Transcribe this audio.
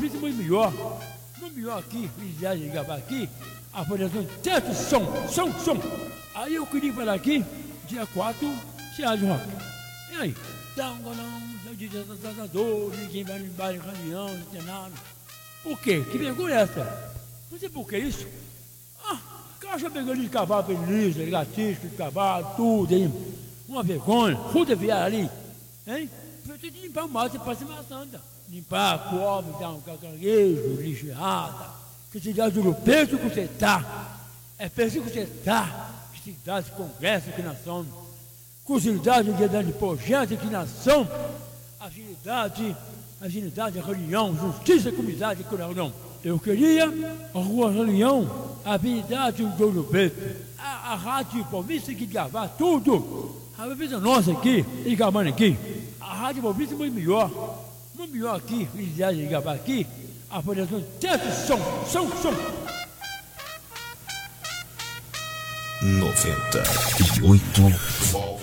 Maurício muito melhor. Muito melhor aqui, felicidade de gravar aqui. A avaliação certo som. Aí eu queria falar aqui, dia 4, Teatro Rock. E aí? Ninguém vai embora em caminhão, não tem nada. Por quê? Que vergonha é essa? Não sei por que isso. Caixa pegando de cavalo feliz, gatístico de cavalo, tudo, hein? Uma vergonha, rodoviária ali, hein? Eu tenho que limpar o mato para cima santa. Limpar, cobre, dar um cacarejo, lixo errado. Que cidade do peso que você está. É peso que você está. Que cidade de congresso que nós somos. Com cidade de projeto que nós somos. Agilidade, reunião, justiça, comunidade, reunião. Eu queria a rua reunião, a habilidade do Ouro Preto, a rádio Palmista que gravar tudo. A revista nossa aqui, e gravando aqui. A rádio Palmista é muito melhor aqui, felicidade de gravar aqui. A avaliação certo som. 98 volts.